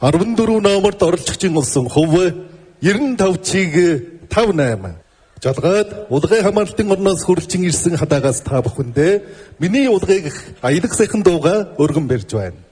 14 номерт оролцогчийн олсон хувь 95-58. Жалгаад улгай хамгаалтын орноос хүрэлцэн ирсэн хадаагаас та бүхэндээ миний улгыг аялах сайхан дууга өргөн барьж байна.